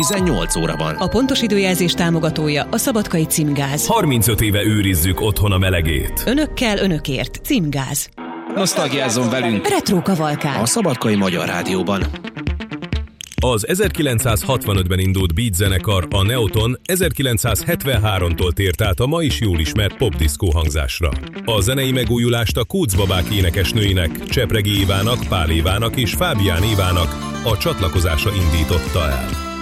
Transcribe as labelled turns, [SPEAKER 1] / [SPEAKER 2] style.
[SPEAKER 1] 18 óra van.
[SPEAKER 2] A pontos időjelzés támogatója a Szabadkai Címgáz.
[SPEAKER 3] 35 éve őrizzük otthon a melegét.
[SPEAKER 2] Önökkel, önökért. Címgáz.
[SPEAKER 1] Nosztalgiázzon velünk
[SPEAKER 2] Retro kavalkád.
[SPEAKER 1] a Szabadkai Magyar Rádióban.
[SPEAKER 3] Az 1965-ben indult Beat zenekar, a Neoton 1973-tól tért át a ma is jól ismert pop-diszkó hangzásra. A zenei megújulást a Kúc babák énekesnőinek, Csepregi Évának, Pál Évának és Fábián Évának a csatlakozása indította el.